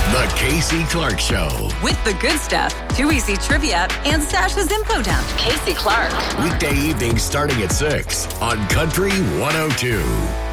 The Casey Clark Show. With the good stuff, 2EC Trivia, and Sash's Info Dump. Casey Clark. Weekday evenings starting at 6 on Country 102.